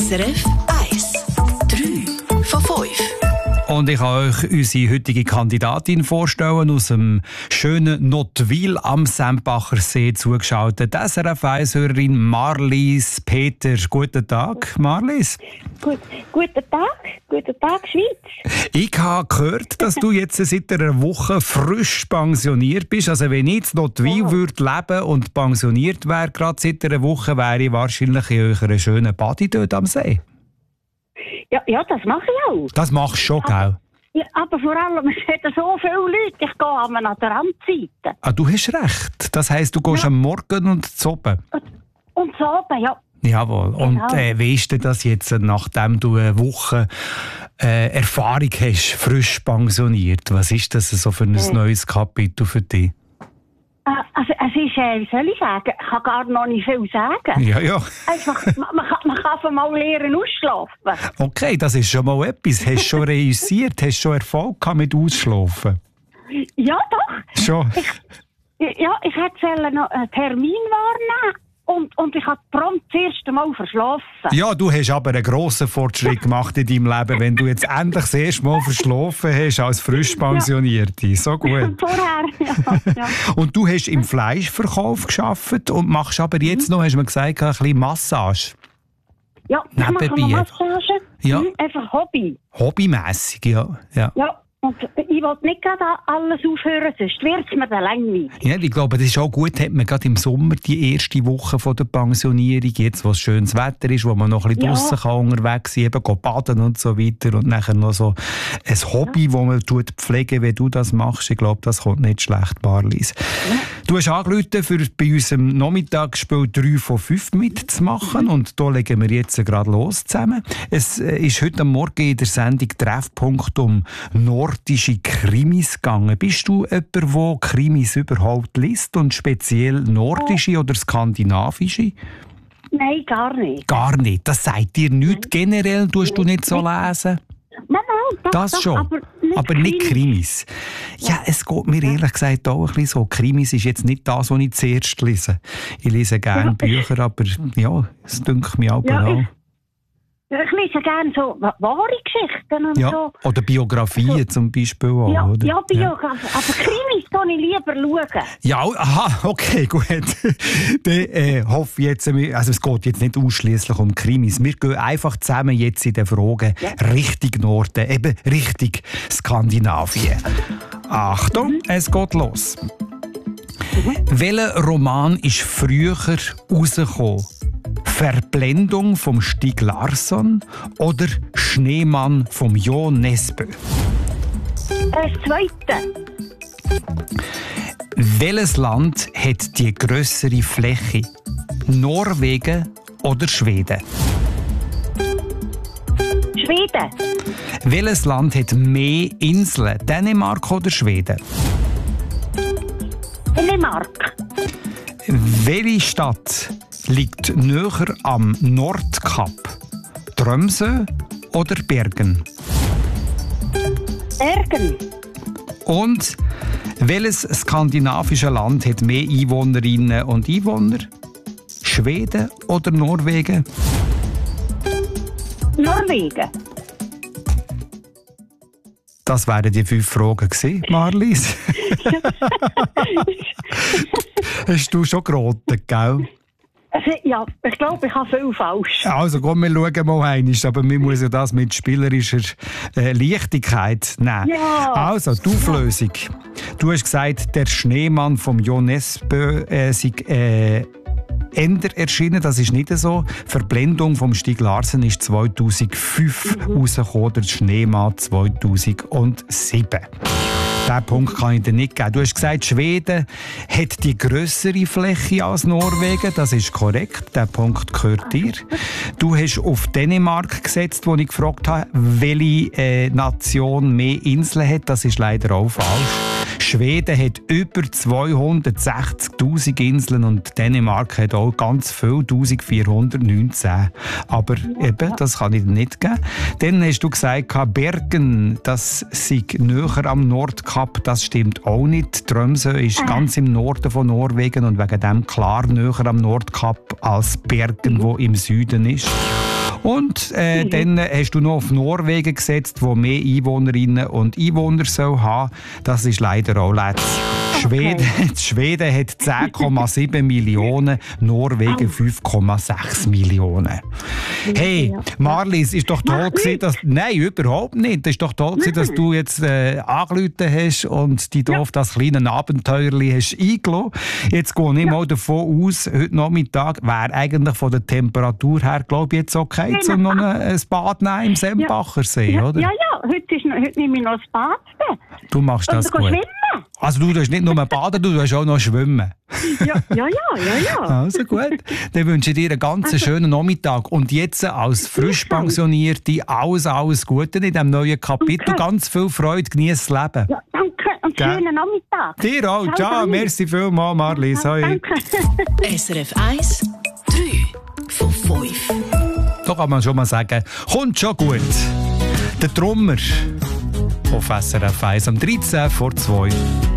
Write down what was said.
SRF 1. 3 von 5. Und ich kann euch unsere heutige Kandidatin vorstellen, aus dem schönen Nottwil am Sempacher See zugeschaltet. SRF 1-Hörerin Marlies Peter. Guten Tag, Marlies. Guten Tag, Schweiz. Ich habe gehört, dass du jetzt seit einer Woche frisch pensioniert bist. Also wenn ich in Nottwil würde leben und pensioniert wäre, gerade seit einer Woche, wäre ich wahrscheinlich in eurer schönen Badi dort am See. Ja, das mache ich auch. Das machst du schon, gell? Ja, aber vor allem, es hat so viele Leute. Ich gehe einmal an der Randseite. Ah, du hast recht. Das heisst, du gehst am Morgen und zu oben. Und so oben, ja. Jawohl. Genau. Und wie ist denn das jetzt, nachdem du eine Woche Erfahrung hast, frisch pensioniert? Was ist das so für ein neues Kapitel für dich? Also, es ist, wie soll ich sagen, ich kann gar noch nicht viel sagen. Ja. Einfach, man kann von mal lernen ausschlafen. Okay, das ist schon mal etwas. Hast du schon reüssiert? Hast du schon Erfolg gehabt mit Ausschlafen? Ja, doch. Schon? Ich hätte noch einen Termin wahrnehmen. Und ich habe prompt das erste Mal verschlafen. Ja, du hast aber einen grossen Fortschritt gemacht in deinem Leben, wenn du jetzt endlich das erste Mal verschlafen hast als frisch Pensionierte. So gut. Vorher, ja. Und du hast im Fleischverkauf gearbeitet und machst aber jetzt noch, hast du mir gesagt, ein bisschen Massage. Ja, ich mache noch Massage. Ja. Einfach Hobby. Hobbymässig, ja. Ja. Und ich will nicht gerade alles aufhören, sonst wird es mir dann langweilig. Ja, ich glaube, das ist auch gut, hat man gerade im Sommer die erste Woche von der Pensionierung, jetzt wo es schönes Wetter ist, wo man noch ein bisschen draussen kann unterwegs sein, eben baden und so weiter und nachher noch so ein Hobby, das man pflegen, wenn du das machst. Ich glaube, das kommt nicht schlecht, Marlies. Ja. Du hast angerufen, für bei unserem Nachmittagsspiel 3 von 5 mitzumachen und da legen wir jetzt gerade los zusammen. Es ist heute am Morgen in der Sendung Treffpunkt um nordische Krimis gegangen. Bist du jemand, der Krimis überhaupt liest und speziell nordische oder skandinavische? Nein, gar nicht. Gar nicht? Das sagt dir nichts? Generell tust du nicht so lesen? Nein, das schon. Aber nicht Krimis. Ja, es geht mir ehrlich gesagt auch ein bisschen so. Krimis ist jetzt nicht das, was ich zuerst lese. Ich lese gerne Bücher, aber ja, es dünkt mich auch auch. Ich lese gerne so wahre Geschichten und so. Oder Biografien zum Beispiel auch, ja, oder? Ja, Biografien. Aber Krimis kann ich lieber schauen. Ja, aha, okay, gut. Dann hoffe ich jetzt, also es geht jetzt nicht ausschliesslich um Krimis. Wir gehen einfach zusammen jetzt in den Fragen Richtung Norden, eben Richtung Skandinavien. Achtung, es geht los. Welcher Roman ist früher rausgekommen? Verblendung vom Stieg Larsson oder Schneemann vom Jo Nesbø? Das Zweite. Welches Land hat die grössere Fläche? Norwegen oder Schweden? Schweden. Welches Land hat mehr Inseln? Dänemark oder Schweden? Dänemark. Welche Stadt liegt näher am Nordkap? Tromsø oder Bergen? Bergen. Und welches skandinavische Land hat mehr Einwohnerinnen und Einwohner? Schweden oder Norwegen? Norwegen. Das wären die 5 Fragen gewesen, Marlies. Hast du schon geraten, gell? Ja, ich glaube, ich habe viel falsch. Also komm, wir schauen mal einmal, aber man muss ja das mit spielerischer Leichtigkeit nehmen. Ja. Also, die Auflösung. Du hast gesagt, der Schneemann vom Jo Nesbø sei Ender erschienen, das ist nicht so. Verblendung vom Stieg Larsson ist 2005 rausgekommen, der Schneemann 2007. Diesen Punkt kann ich dir nicht geben. Du hast gesagt, Schweden hat die grössere Fläche als Norwegen. Das ist korrekt. Der Punkt gehört dir. Du hast auf Dänemark gesetzt, wo ich gefragt habe, welche Nation mehr Inseln hat. Das ist leider auch falsch. Schweden hat über 260'000 Inseln und Dänemark hat auch ganz viel, 1419. Aber eben, das kann ich dir nicht geben. Dann hast du gesagt, Bergen, das sei näher am Nordkap. Das stimmt auch nicht. Tromsø ist ganz im Norden von Norwegen und wegen dem klar näher am Nordkap als Bergen, wo im Süden ist. Und dann hast du noch auf Norwegen gesetzt, wo mehr Einwohnerinnen und Einwohner soll haben. Das ist leider auch letzt. Schweden hat 10,7 Millionen, Norwegen 5,6 Millionen. Hey, Marlies, ist doch toll gewesen, dass... Nein, überhaupt nicht. Es ist doch toll gewesen, dass du jetzt angerufen hast und dich auf das kleine Abenteuerli hast eingelassen. Jetzt gehe ich mal davon aus, heute Nachmittag wäre eigentlich von der Temperatur her, glaube ich, jetzt okay, um noch ein Bad nehmen im Sembachersee, oder? Ja, heute nehme ich noch ein Bad. Du machst das gut. Schwimmen. Also du darfst nicht nur baden, du darfst auch noch schwimmen. Ja. Also gut. Dann wünsche ich dir einen ganz schönen Nachmittag. Und jetzt als Frischpensionierte alles Gute in diesem neuen Kapitel. Okay. Ganz viel Freude, genieß das Leben. Ja, danke und schönen Nachmittag. Dir auch. Ciao. Merci vielmals, Marlies. Danke. SRF 1, 3 von 5. Da kann man schon mal sagen, kommt schon gut. Der Trommer auf SRF 1 am 13 vor 2.